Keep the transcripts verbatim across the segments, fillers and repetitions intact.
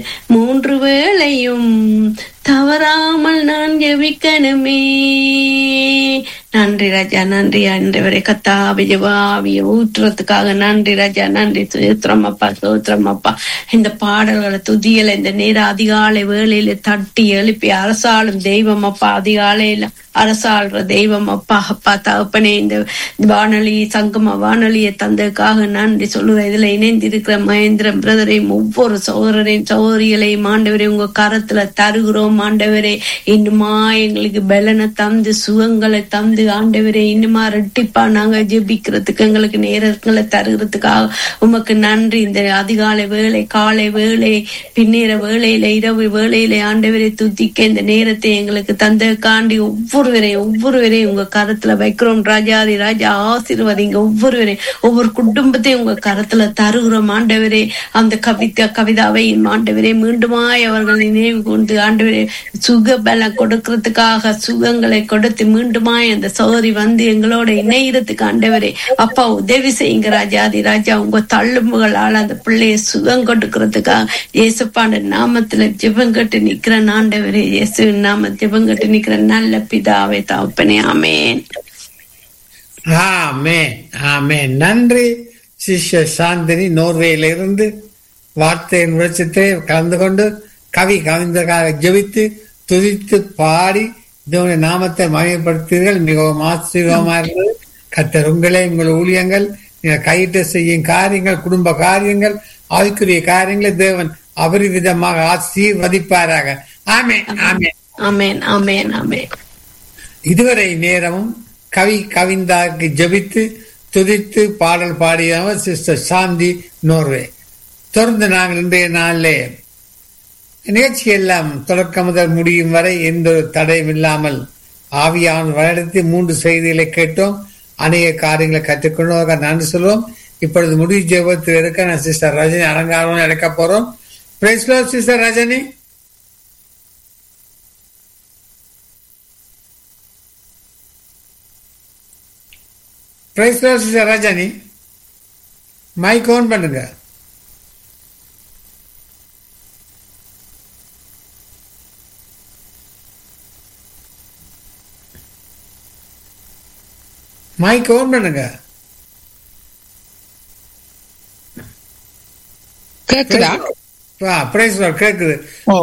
மூன்று வேளையும் தவறாமல் நான் ஜெபிக்கணுமே. நன்றி ராஜா, நன்றி ஆண்டவரே. கத்தாவி ஜெபாவிய ஊற்றுறதுக்காக நன்றி ராஜா, நன்றி. சோத்திரம் அப்பா, சோத்திரம் அப்பா. இந்த பாடல்களை துதியலை இந்த நேர அதிகாலை வேளையில தட்டி எழுப்பி அரசாளும் தெய்வம் அப்பா, அதிகாலையில அரசாள்ற தெய்வம் அப்பா. அப்பா தகப்பனே, இந்த வானொலி சங்கம வானொலியை தந்ததுக்காக நன்றி சொல்லுற. இதுல இணைந்திருக்கிற மகேந்திரன் பிரதரையும் ஒவ்வொரு சகோதரரையும் சகோதரிகளையும் ஆண்டவரே உங்க கரத்துல தருகிறோம் ஆண்டவரே. இன்னுமா எங்களுக்கு பலனை தந்து சுகங்களை தந்து ஆண்டவரே இன்னுமா ரெட்டிப்பா நாங்க ஜெபிக்கிறதுக்கு எங்களுக்கு நேரங்களை தருகிறதுக்காக உமக்கு நன்றி. இந்த அதிகாலை வேளை, காலை வேளை, பின்னேற வேளையில, இரவு வேளையில ஆண்டவரை துதிக்க இந்த நேரத்தை எங்களுக்கு தந்ததுக்காண்டி ஒவ்வொருவரையும் ஒவ்வொருவரையும் உங்க கரத்துல வைக்கிறோம். ராஜாதி ராஜா ஆசீர்வதிங்க ஒவ்வொருவரையும், ஒவ்வொரு குடும்பத்தையும் உங்க கரத்துல தருகிறோம் ஆண்டவரே. அந்த கவிதா கவிதாவை ஆண்டவரே மீண்டுமாய் அவர்கள் நினைவு கொண்டு ஆண்டவரே சுக பலம் கொடுக்கறதுக்காக சுகங்களை கொடுத்து மீண்டுமாய் அந்த சோதரி வந்து எங்களோட இணையறதுக்கு ஆண்டவரே அப்பா உதவி செய்யுங்க ராஜாதி ராஜா. உங்க தள்ளும்புகளால் அந்த பிள்ளைய சுகம் கொடுக்கறதுக்காக இயேசுப்பாண்ட நாமத்துல ஜெபங்கட்டு நிக்கிற ஆண்டவரே. இயேசு நாம ஜெபங்கட்டு நிக்கிற நல்ல பிதாவே தகப்பனே. ஆமென், ஆமென், ஆமென். நன்றி சிஷ்ய சாந்தினி, நோர்வேயிலிருந்து வார்த்தையின் வெளிச்சத்தை கலந்து கொண்டு கவி கவிந்தக்காக ஜெபித்து துதித்து பாடி இதனுடைய நாமத்தை மகிமைப்படுத்தீர்கள். மிகவும் ஆச்சரியமா இருந்தது. கர்த்தர் உங்களே, உங்கள் ஊழியங்கள், நீங்கள் கையிட்டு செய்யும் காரியங்கள், குடும்ப காரியங்கள், ஆவிக்குரிய காரியங்களை தேவன் அபரிவிதமாக ஆசீர்வதிப்பாராக. ஆமென், ஆமென், ஆமென், ஆமென், ஆமென். இதுவரை நேரமும் கவி கவிந்தாக்கு ஜெபித்து துதித்து பாடல் பாடியவர் சிஸ்டர் சாந்தி, நோர்வே. தொடர்ந்து நாங்கள் இன்றைய நாளிலே நிகழ்ச்சி எல்லாம் தொடக்கம் முதல் முடியும் வரை எந்த ஒரு தடையும் இல்லாமல் ஆவியான வருடத்தில் மூன்று செய்திகளை கேட்டோம். அநேக காரியங்களை கற்றுக்கொண்டு நன்றி சொல்லுவோம். இப்பொழுது முடிவு ஜெபத்தில் இருக்க நான் சிஸ்டர் ரஜினி அலங்காரம் அழைக்க போறோம். Praise the Lord sister Rajini. Praise the Lord sister Rajini. Mic on பண்ணுங்க. மைக் ஆன் பண்ணுங்க. கேக்குதா? பிரைஸ் தி லார்ட் கேக்குது.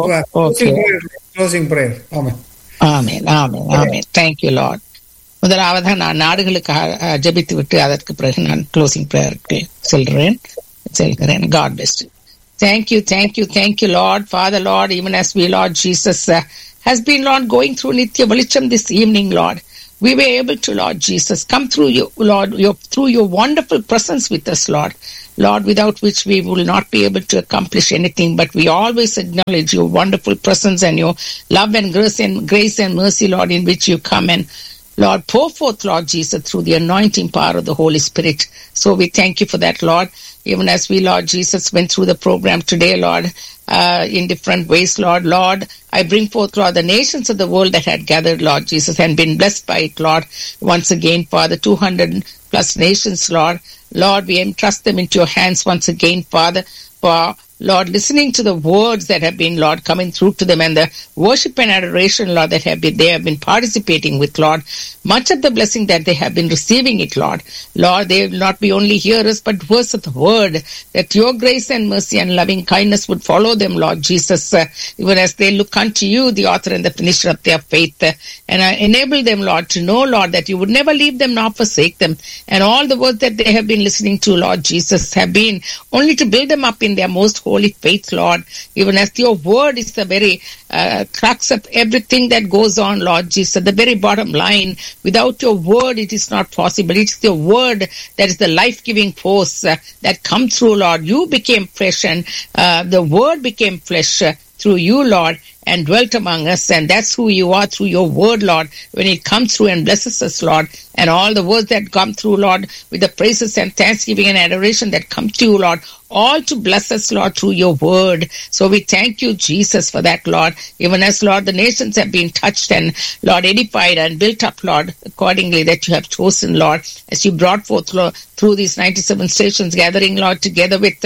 Closing prayer. Amen, amen, amen, amen. Thank you Lord. முதலாவதாக நான் நாடுகளுக்காக ஜெபித்து விட்டு அதற்கு பிறகு நான் க்ளோசிங் பிரேயருக்கு செல்கிறேன் செல்கிறேன் God bless you. Thank you, thank you, thank you Lord. Father Lord, even as we Lord Jesus uh, has been Lord going through Nitya Velicham this evening Lord, we were able to, Lord Jesus, come through you, Lord, your, through your wonderful presence with us, Lord. Lord, without which we will not be able to accomplish anything, but we always acknowledge your wonderful presence and your love and grace and grace and mercy, Lord, in which you come and, Lord, pour forth, Lord Jesus, through the anointing power of the Holy Spirit. So we thank you for that, Lord. Even as we, Lord Jesus, went through the program today, Lord, uh, in different ways, Lord. Lord, I bring forth, Lord, the nations of the world that had gathered, Lord Jesus, and been blessed by it, Lord. Once again, Father, two hundred plus nations, Lord. Lord, we entrust them into your hands once again, Father, for Lord, listening to the words that have been, Lord, coming through to them and the worship and adoration, Lord, that have been, they have been participating with, Lord. Much of the blessing that they have been receiving it, Lord. Lord, they will not be only hearers, but doers of the word, that your grace and mercy and loving kindness would follow them, Lord Jesus, uh, even as they look unto you, the author and the finisher of their faith, uh, and uh, enable them, Lord, to know, Lord, that you would never leave them nor forsake them. And all the words that they have been listening to, Lord Jesus, have been only to build them up in their most holy faith, Lord, even as your word is the very uh, crux of everything that goes on, Lord Jesus, the very bottom line. Without your word, it is not possible. It's your word that is the life-giving force uh, that comes through, Lord. You became flesh and uh, the word became flesh uh, through you, Lord, and dwelt among us. And that's who you are through your word, Lord, when it comes through and blesses us, Lord. And all the words that come through, Lord, with the praises and thanksgiving and adoration that come to you, Lord, all to bless us, Lord, through your word. So we thank you, Jesus, for that, Lord. Even as, Lord, the nations have been touched and, Lord, edified and built up, Lord, accordingly that you have chosen, Lord, as you brought forth, Lord, through these ninety-seven stations gathering, Lord, together with uh,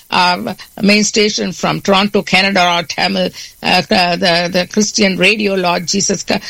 uh, main station from Toronto, Canada, or Tamil, uh, the, the Christian radio, Lord Jesus, uh,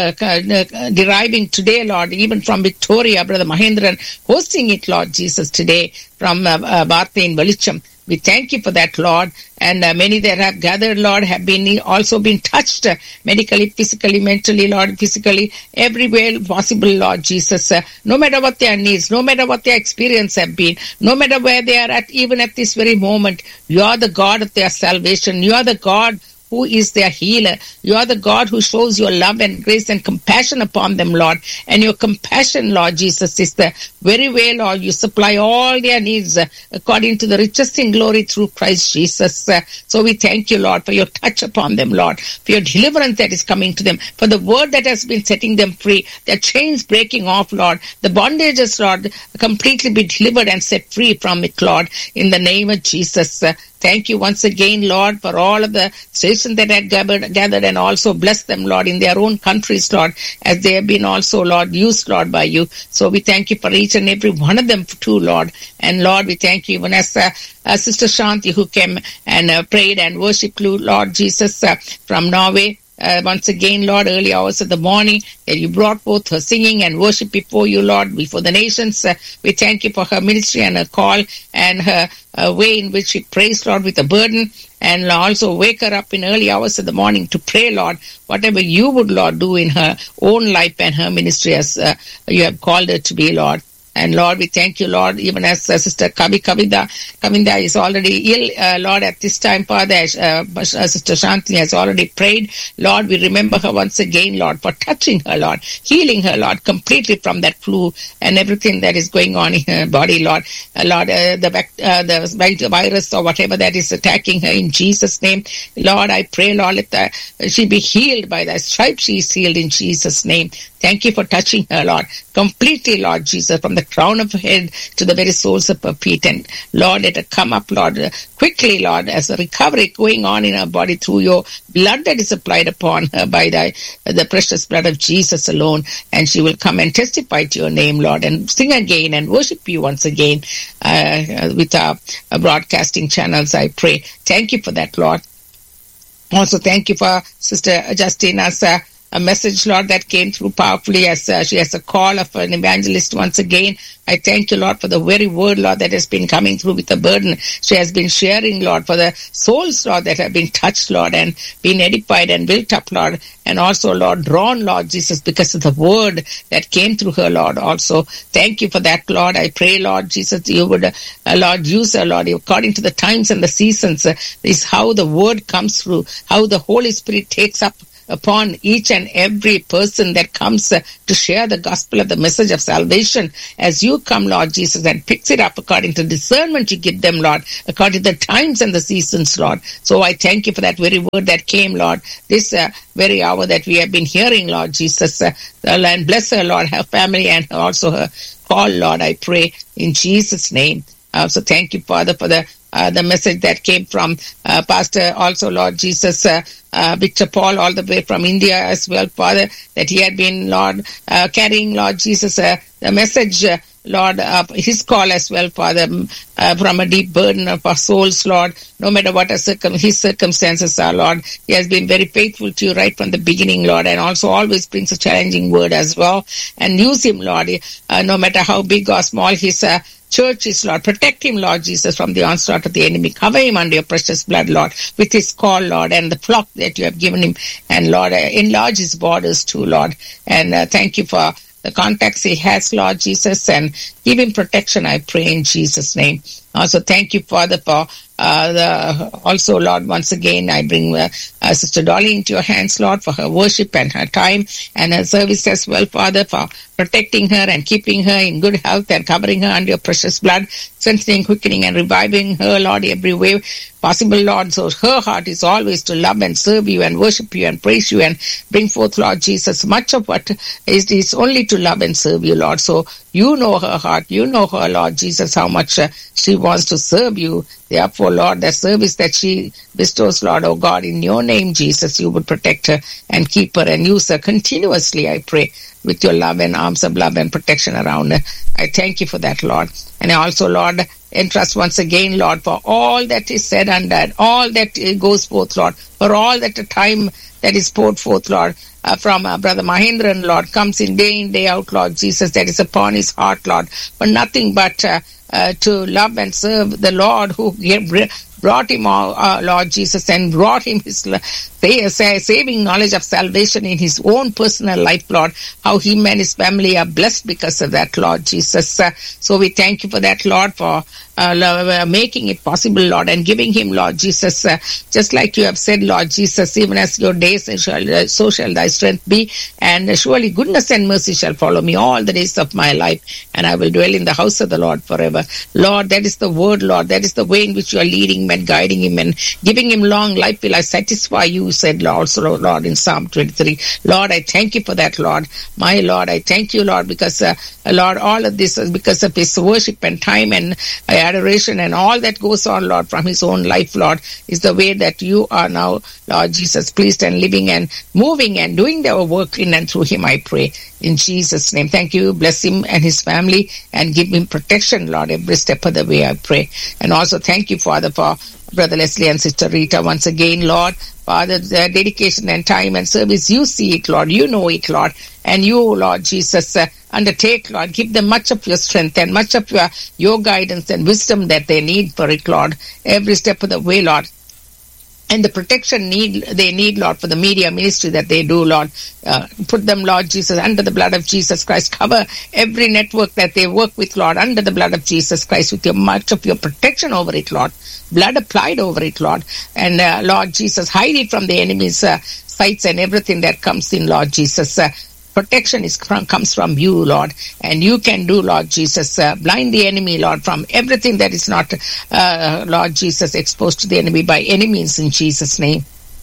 uh, deriving today, Lord, even from Victoria, Brother Mahendran, hosting it, Lord Jesus, today from uh, uh, Bharti in Velicham. We thank you for that, Lord. And uh, many that have gathered, Lord, have been also been touched uh, medically, physically, mentally, Lord, physically, everywhere possible, Lord Jesus. Uh, no matter what their needs, no matter what their experience have been, no matter where they are at, even at this very moment, you are the God of their salvation. You are the God who is their healer. You are the God who shows your love and grace and compassion upon them, Lord. And your compassion, Lord Jesus, is the very way, Lord, you supply all their needs uh, according to the richest in glory through Christ Jesus. Uh, so we thank you, Lord, for your touch upon them, Lord, for your deliverance that is coming to them, for the word that has been setting them free, their chains breaking off, Lord, the bondages, Lord, completely be delivered and set free from it, Lord, in the name of Jesus. Uh, Thank you once again, Lord, for all of the stations that had gathered, gathered and also bless them, Lord, in their own countries, Lord, as they have been also, Lord, used, Lord, by you. So we thank you for each and every one of them too, Lord. And Lord, we thank you even as uh, uh, Sister Shanti, who came and uh, prayed and worshiped you, Lord Jesus, uh, from Norway. Uh, once again, Lord, early hours of the morning, that you brought forth her singing and worship before you, Lord, before the nations. Uh, we thank you for her ministry and her call and her uh, way in which she prays, Lord, with a burden. And also wake her up in early hours of the morning to pray, Lord, whatever you would, Lord, do in her own life and her ministry as uh, you have called her to be, Lord. And Lord, we thank you, Lord, even as uh, Sister Kavi Kavinda, Kavinda is already ill, uh, Lord, at this time, Father, as, uh, Sister Shanti has already prayed. Lord, we remember her once again, Lord, for touching her, Lord, healing her, Lord, completely from that flu and everything that is going on in her body, Lord. Uh, Lord, uh, the, uh, the virus or whatever that is attacking her in Jesus' name. Lord, I pray, Lord, let the, she be healed by thy stripes. She is healed in Jesus' name. Thank you for touching her, Lord, completely, Lord Jesus, from the crown of her head to the very soles of her feet. And Lord, let her come up, Lord, quickly, Lord, as a recovery going on in her body through your blood that is applied upon her by thy, the precious blood of Jesus alone. And she will come and testify to your name, Lord, and sing again and worship you once again uh, with our, our broadcasting channels, I pray. Thank you for that, Lord. Also, thank you for Sister Justina's uh, a message, Lord, that came through powerfully as uh, she has a call of an evangelist once again. I thank you, Lord, for the very word, Lord, that has been coming through with a burden. She has been sharing, Lord, for the souls, Lord, that have been touched, Lord, and been edified and built up, Lord, and also, Lord, drawn, Lord Jesus, because of the word that came through her, Lord. Also, thank you for that, Lord. I pray, Lord Jesus, you would, uh, Lord, use her, Lord, according to the times and the seasons. Uh, is how the word comes through, how the Holy Spirit takes up upon each and every person that comes uh, to share the gospel of the message of salvation as you come, Lord Jesus, and picks it up according to discernment you give them, Lord, according to the times and the seasons, Lord. So I thank you for that very word that came, Lord, this uh, very hour that we have been hearing, Lord Jesus, uh, and bless her, Lord, her family and also her call, Lord, I pray in Jesus' name. I also thank you, Father, for the Uh, the message that came from uh, Pastor also, Lord Jesus, uh, uh, Victor Paul, all the way from India as well, Father, that he had been, Lord, uh, carrying, Lord Jesus, uh, the message, uh, Lord, of his call as well, Father, uh, from a deep burden of our souls, Lord, no matter what our circum- his circumstances are, Lord. He has been very faithful to you right from the beginning, Lord, and also always brings a challenging word as well. And use him, Lord, uh, no matter how big or small his uh, church is, Lord. Protect him, Lord Jesus, from the onslaught of the enemy. Cover him under your precious blood, Lord, with his call, Lord, and the flock that you have given him. And, Lord, uh, enlarge his borders too, Lord. And uh, thank you for the contacts he has, Lord Jesus, and give him protection, I pray, in Jesus' name. Also, thank you, Father, for uh, the, also, Lord, once again, I bring uh, uh, Sister Dolly into your hands, Lord, for her worship and her time and her service as well, Father, for protecting her and keeping her in good health and covering her under your precious blood, strengthening, quickening, and reviving her, Lord, every way possible, Lord. So her heart is always to love and serve you and worship you and praise you and bring forth, Lord Jesus, much of what is, is only to love and serve you, Lord. So you know her heart. You know her, Lord Jesus, how much uh, she wants to serve you. Therefore, Lord, the service that she bestows, Lord, oh God, in your name, Jesus, you would protect her and keep her and use her continuously, I pray, with your love and arms of love and protection around her. I thank you for that, Lord. And also, Lord, entrust once again, Lord, for all that is said and done, all that goes forth, Lord, for all that the time that is poured forth, Lord, uh, from uh, Brother Mahendran, Lord, comes in day in, day out, Lord Jesus, that is upon his heart, Lord, for nothing but uh, uh, to love and serve the Lord who gave, brought him, uh, Lord Jesus, and brought him his saving knowledge of salvation in his own personal life, Lord, how him and his family are blessed because of that, Lord Jesus. Uh, so we thank you for that, Lord, for uh, making it possible, Lord, and giving him, Lord Jesus, uh, just like you have said, Lord Jesus, even as your days, shall, so shall thy strength be, and surely goodness and mercy shall follow me all the days of my life, and I will dwell in the house of the Lord forever. Lord, that is the word, Lord, that is the way in which you are leading him and guiding him and giving him long life will I satisfy you, said Lord, also, Lord, in Psalm twenty-three. Lord, I thank you for that, Lord. My Lord, I thank you, Lord, because, uh, Lord, all of this is because of his worship and time and uh, adoration and all that goes on, Lord, from his own life, Lord, is the way that you are now, Lord Jesus, pleased and living and moving and doing their work in and through him, I pray. In Jesus' name, thank you. Bless him and his family and give him protection, Lord, every step of the way, I pray. And also thank you, Father, for Brother Leslie and Sister Rita once again, Lord. Father, their dedication and time and service, you see it, Lord. You know it, Lord. And you, Lord Jesus, uh, undertake, Lord. Give them much of your strength and much of your, your guidance and wisdom that they need for it, Lord. Every step of the way, Lord. And the protection need they need, Lord, for the media ministry that they do, Lord. Uh, put them, Lord Jesus, under the blood of Jesus Christ. Cover every network that they work with, Lord, under the blood of Jesus Christ with your much of your protection over it, Lord. Blood applied over it, Lord. And, uh, Lord Jesus, hide it from the enemy's uh, sights and everything that comes in, Lord Jesus. Uh, Protection is from, comes from you, Lord, and you can do, Lord Jesus, uh, blind the enemy, Lord, from everything that is not, uh, Lord Jesus, exposed to the enemy by any means in Jesus' name.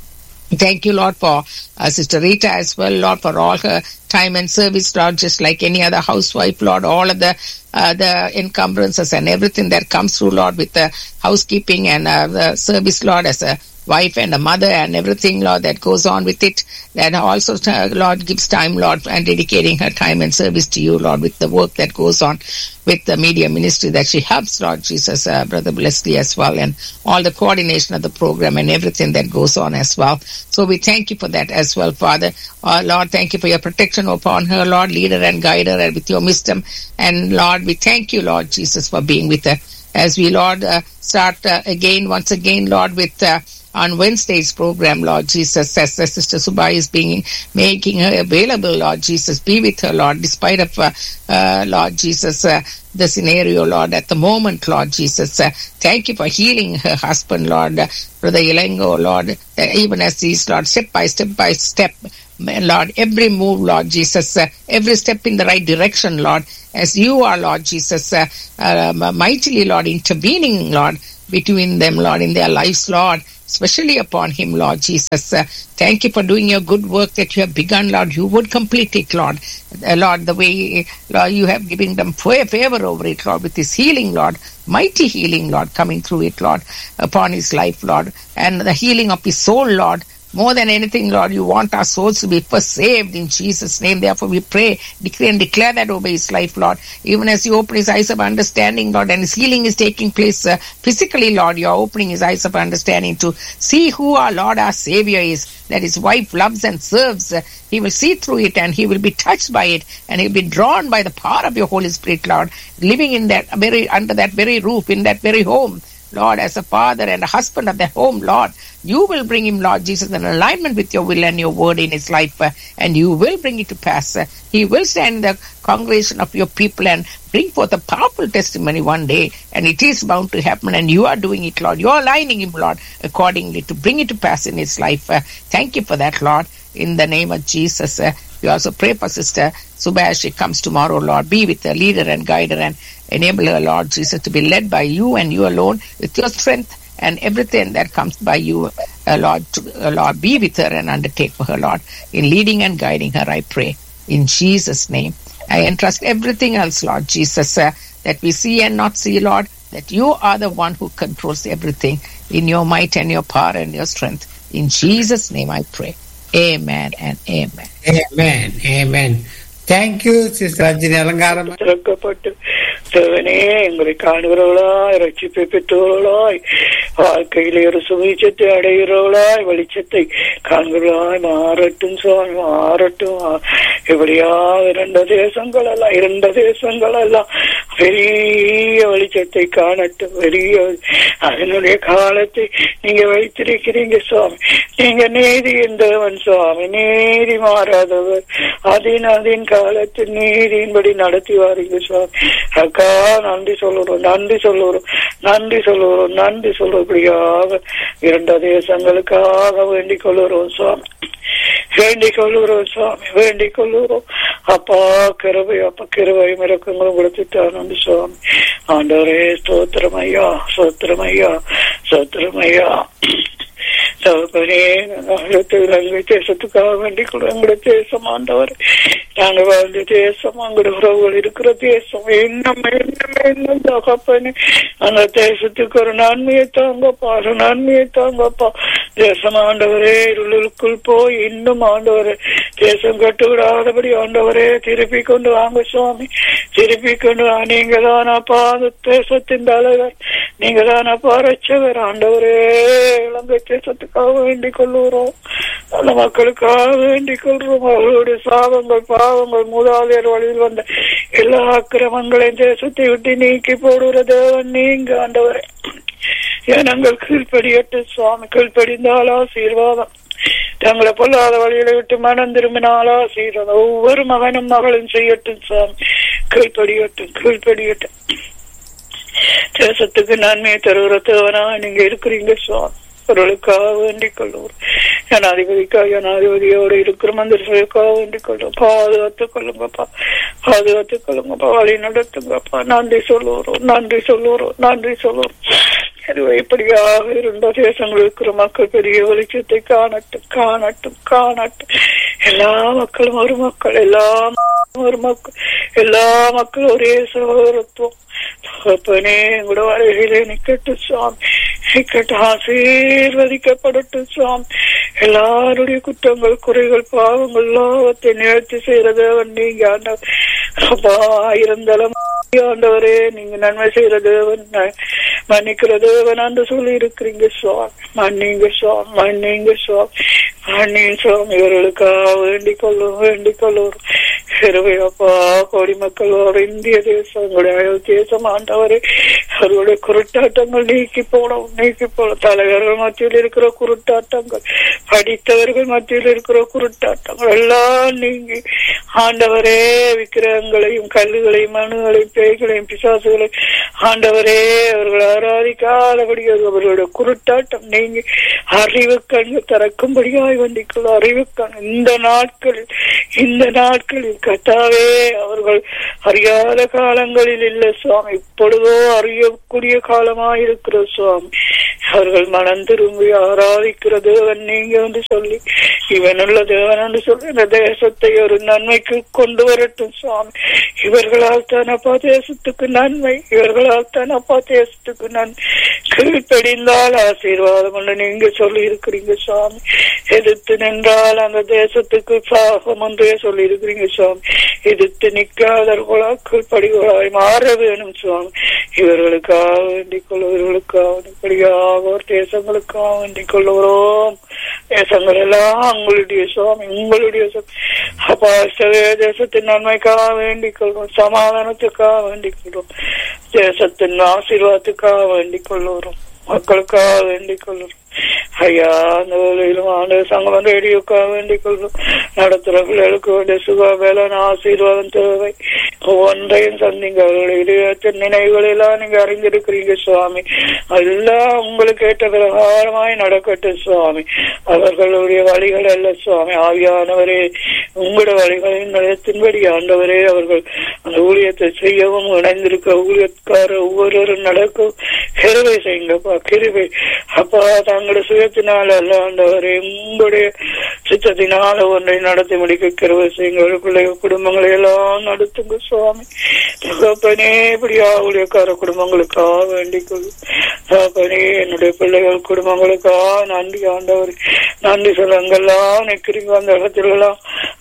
Thank you, Lord, for uh, Sister Rita as well, Lord, for all her time and service, Lord, just like any other housewife, Lord, all of the uh, the encumbrances and everything that comes through, Lord, with the housekeeping and uh, the service, Lord, as a wife and a mother and everything, Lord, that goes on with it. That also, uh, Lord, gives time, Lord, and dedicating her time and service to you, Lord, with the work that goes on with the media ministry that she helps, Lord Jesus, uh, Brother Leslie as well, and all the coordination of the program and everything that goes on as well. So we thank you for that as well, Father. Uh, Lord, thank you for your protection upon her, Lord, lead her and guide her and with your wisdom. And Lord, we thank you, Lord Jesus, for being with her. As we, Lord, uh, start uh, again, once again, Lord, with uh, on Wednesday's program, Lord Jesus, as uh, Sister Subai is being making her available, Lord Jesus, be with her, Lord, despite of, uh, uh, Lord Jesus, uh, the scenario, Lord, at the moment, Lord Jesus. Uh, thank you for healing her husband, Lord, uh, Brother Yelengo, Lord, uh, even as he's, Lord, step by step by step, Lord, every move, Lord Jesus, uh, every step in the right direction, Lord, as you are, Lord Jesus, uh, uh, mightily, Lord, intervening, Lord, between them, Lord, in their lives, Lord, especially upon him, Lord Jesus. Uh, thank you for doing your good work that you have begun, Lord. You would complete it, Lord. Uh, Lord, the way, Lord, you have given them favor over it, Lord, with his healing, Lord, mighty healing, Lord, coming through it, Lord, upon his life, Lord, and the healing of his soul, Lord. More than anything, Lord, you want our souls to be first saved in Jesus' name. Therefore, we pray, decree and declare that over his life, Lord. Even as you open his eyes of understanding, Lord, and his healing is taking place uh, physically, Lord, you're opening his eyes of understanding to see who our Lord, our Savior is, that his wife loves and serves. Uh, he will see through it and he will be touched by it and he'll be drawn by the power of your Holy Spirit, Lord, living in that very, under that very roof, in that very home. Lord, as a father and a husband of the home, Lord, you will bring him, Lord Jesus, in alignment with your will and your word in his life, uh, and you will bring it to pass. Uh, he will stand in the congregation of your people and bring forth a powerful testimony one day, and it is bound to happen, and you are doing it, Lord. You are aligning him, Lord, accordingly to bring it to pass in his life. Uh, thank you for that, Lord, in the name of Jesus. Uh, we also pray for Sister Subai as she comes tomorrow, Lord. Be with her, lead her and guide her, and enable her, Lord Jesus, to be led by you and you alone with your strength and everything that comes by you, uh, Lord. To, uh, Lord, be with her and undertake for her, Lord, in leading and guiding her, I pray. In Jesus' name, I entrust everything else, Lord Jesus, uh, that we see and not see, Lord, that you are the one who controls everything in your might and your power and your strength. In Jesus' name, I pray. Amen and amen. Amen. Amen. Thank you, Sister Rajini Alangaram. தேவனே எங்களை காணுகிறவளாய், ரட்சிப்பை பெற்றவர்களாய், வாழ்க்கையிலே ஒரு சுவிச்சத்தை அடைகிறவளாய், வெளிச்சத்தை காண்கிறவளாய் மாறட்டும் சுவாமி, மாறட்டும். எப்படியா இரண்ட தேசங்கள் எல்லாம் இரண்ட தேசங்கள் எல்லாம் பெரிய வெளிச்சத்தை காணட்டும். பெரிய அதனுடைய காலத்தை நீங்க வைத்திருக்கிறீங்க சுவாமி. நீங்க நீதியின் தேவன் சுவாமி, நீதி மாறாதவர். அதன் அதன் காலத்தில் நீதியின்படி நடத்தி வாரீங்க சுவாமி. அக்கா நன்றி சொல்லுறோம், நன்றி சொல்லுறோம், நன்றி சொல்லுறோம், நன்றி சொல்லுபடியாக இரண்ட தேசங்களுக்காக வேண்டிக் கொள்ளுறோம் சுவாமி, வேண்டிக் கொள்ளுறோம் சுவாமி, வேண்டிக் கொள்ளுறோம். அப்பா கிருபை, அப்பா கிருபை மிரக்கங்களும் கொடுத்துட்டான் நன்றி சுவாமி. ஆண்டவரே ஸ்தோத்திரம் ஐயா, ஸ்தோத்திரம் ஐயா, ஸ்தோத்திரம் ஐயா. இலங்கை தேசத்துக்காக வேண்டிக் கொள்ளும். எங்களுடைய தேசம் ஆண்டவர், நாங்க வாழ்ந்த தேசம், எங்களுடைய உறவுகள் இருக்கிற தேசம், இன்னும் இன்னும் இன்னும் தகப்பனே அந்த தேசத்துக்கு ஒரு நன்மையை தாங்கப்பா, ஒரு நன்மையை தாங்கப்பா. தேசம் ஆண்டவரே இருளுக்குள் போய் இன்னும் ஆண்டவரே தேசம் கட்டுவிடாதபடி ஆண்டவரே திருப்பி கொண்டு வாங்க சுவாமி, திருப்பி கொண்டு வா. நீங்க தானப்பா அந்த தேசத்தின் தலைவர், நீங்க தானப்பா ரட்சகர் ஆண்டவரே. இலங்கை தேசத்துக்காக வேண்டிக் கொள்ளுறோம், அந்த மக்களுக்காக வேண்டிக் கொள்றோம். அவர்களுடைய சாபங்கள் பாவங்கள் மூதாதையர் வழியில் வந்த எல்லா அக்கிரமங்களையும் தேசத்தை விட்டு நீக்கி போடுகிற தேவன் நீங்க ஆண்டவரே. ஏனங்கள் கீழ்படியட்டு சுவாமி, கீழ்படிந்தால் ஆசீர்வாதம். தங்களை பொல்லாத வழிகளை விட்டு மனம் திரும்பினால் ஆசீர்வாதம். ஒவ்வொரு மகனும் மகளும் செய்யட்டும் சுவாமி, கீழ்படியட்டும், கீழ்படியட்டும். தேசத்துக்கு நன்மையை தருகிற தேவனா நீங்க இருக்கிறீங்க சுவாமி. அவர்களுக்காக வேண்டிக் கொள்ளுவோம். ஜனாதிபதிக்காக ஜனாதிபதியோடு இருக்கிற மந்திரிகளுக்காக வேண்டிக் கொள்ளும். பாதுகாத்துக் கொள்ளுங்கப்பா, பாதுகாத்துக் கொள்ளுங்கப்பா, வழி நடத்துங்கப்பா. நன்றி சொல்லுவோம், நன்றி சொல்லுவோம், நன்றி சொல்லுவோம். இப்படியாக இருந்த தேசங்கள் இருக்கிற மக்கள் பெரிய வெளிச்சத்தை காணட்டும், காணட்டும், காணட்டும். எல்லா மக்களும் ஒரு மக்கள், எல்லா ஒரு மக்கள், எல்லா மக்களும் ஒரே சகோதரத்துவம். தகப்பனே எங்களோட வருகையிலே நிக்கட்டும் சுவாமி, நிக்கட்டும், ஆசீர்வதிக்கப்படட்டும் சுவாமி. எல்லாருடைய குற்றங்கள் குறைகள் பாவங்கள் எல்லாவற்றை நிகழ்ச்சி செய்யறதேவன் நீங்க ஆண்டவர் இருந்தாலும் ஆண்டவரே. நீங்க நன்மை செய்யற தேவன், மன்னிக்கிற தேவன் என்று சொல்லி இருக்கிறீங்க சுவாமி. மன்னிங்க சுவாமி, மன்னிங்க சுவாமி, மன்னிங்க சுவாமி. இவர்களுக்காக வேண்டிக் கொள்ளும், வேண்டிக் கொள்ளும். அப்பா கோடி மக்களோட இந்திய தேசம், எங்களுடைய தேசம் ஆண்டவரே, அவர்களுடைய குருட்டாட்டங்கள் நீக்கி போடும், நீக்கி போடும். தலைவர்கள் மத்தியில் இருக்கிற குருட்டாட்டங்கள், படித்தவர்கள் மத்தியில் இருக்கிற குருட்டாட்டங்கள் எல்லாம் நீங்கி ஆண்டவரே விக்கிரகங்களையும் கல்லுகளையும் மனுகளையும் பேய்களையும் பிசாசுகளையும் ஆண்டவரே அவர்கள் ஆராதிக்காதபடி அவர்களுடைய குருட்டாட்டம் நீங்கி அறிவு கண் திறக்கும்படியாய் வண்டிக்குள்ள அறிவு கண் இந்த நாட்களில் இந்த நாட்களில் கர்த்தாவே அவர்கள் அறியாத காலங்களில் இல்லை சுவாமி, இப்பொழுதோ அறியக்கூடிய காலமாயிருக்கிற சுவாமி. அவர்கள் மனம் திரும்பி ஆராதிக்கிற தேவன் நீங்க என்று சொல்லி, இவனுள்ள தேவன் என்று சொல்லி இந்த தேசத்தை ஒரு நன்மைக்கு கொண்டு வரட்டும் சுவாமி. இவர்களால் தானப்பா தேசத்துக்கு நன்மை, இவர்களால் தானப்பா தேசத்துக்கு நன்மை. கீழ்ப்படிந்தால் ஆசீர்வாதம் என்று நீங்க சொல்லி இருக்கிறீங்க சுவாமி. எதிர்த்து நின்றால் அந்த தேசத்துக்கு சாகம் ஒன்றே சொல்லி இருக்கிறீங்க சுவாமி. எதிர்த்து நிற்காதவர்களா கீழ்ப்படிகளாய் மாற வேணும் சுவாமி. இவர்களுக்காக வேண்டிக் கொள்ளுவர்களுக்காக இப்படியாக ஒரு தேசங்களுக்காக வேண்டிக் கொள்ளுகிறோம். தேசங்கள் எல்லாம் உங்களுடைய சுவாமி, உங்களுடைய அப்பா தேசத்தின் நன்மைக்காக வேண்டிக் கொள்வோம், சமாதானத்துக்காக வேண்டிக் கொள்வோம், தேசத்தின் ஆசீர்வாதத்துக்காக வேண்டிக் கொள்ளுகிறோம், மக்களுக்காக வேண்டிக் கொள்ளுறோம். ஐயா அந்த வேலையிலும் ஆண்டு சங்கம் ரேடியோக்காக வேண்டிக் கொள்வோம். நடத்துற பிள்ளைகளுக்கு வேண்டிய சுக வேளாண் ஆசீர்வாதம் தேவை. ஒன்றையும் சந்திங்க, அவர்களுடைய நினைவுகள் எல்லாம் நீங்க அறிந்திருக்கிறீங்க சுவாமி. அதெல்லாம் உங்களுக்கு ஏற்ற பிரகாரமாய் நடக்கட்டும் சுவாமி. அவர்களுடைய வழிகள் அல்ல சுவாமி, ஆவியானவரே உங்களுடைய வழிகளின் நிலத்தின்படி ஆண்டவரே அவர்கள் அந்த ஊழியத்தை செய்யவும் இணைந்திருக்க ஊழியக்கார ஒவ்வொருவரும் நடக்கும் கிருபை செய்யுங்கப்பா, கிருபை அப்பா. தங்களுடைய சுயத்தினால அல்ல ஆண்டவரே, உங்களுடைய சித்தத்தினால ஒன்றை நடத்தி முடிக்க கிருபை செய்யுங்க. பிள்ளைகள் குடும்பங்களை எல்லாம் நடத்துங்க சுவாமி. தகப்பனே இப்படியா ஊழியக்கார குடும்பங்களுக்காக வேண்டிக் கொள்ளும் தகப்பனே. என்னுடைய பிள்ளைகள் குடும்பங்களுக்காக நன்றி ஆண்டவரே, நன்றி சொல்ல. அங்கெல்லாம் நிற்கிறீங்க அந்த இடத்துல எல்லாம்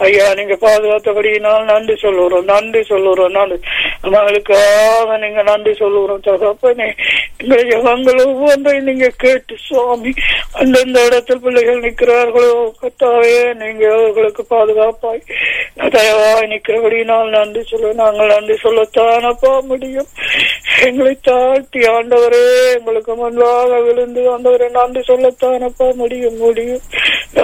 ஐயா நீங்க பாதுகாத்தபடியினால் நன்றி சொல்லுறோம், நன்றி சொல்லுறோம், நன்றி அவங்களுக்காக நீங்க நன்றி சொல்லுறோம் தகப்பனே. எங்கள் ஜெபங்கள் ஒவ்வொன்றையும் நீங்க கேட்டு சுவாமி அந்தந்த இடத்தில் பிள்ளைகள் நிற்கிறார்களோ கத்தாவே நீங்க அவர்களுக்கு பாதுகாப்பாய் தயவாய் நிற்கிறபடியினால் நன்றி சொல்ல நாங்கள் நன்றி சொல்லத்தானப்பா முடியும். எங்களை தாழ்த்தி ஆண்டவரே எங்களுக்கு முன்பாக விழுந்து ஆண்டவரே நன்றி சொல்லத்தானப்பா முடியும் முடியும்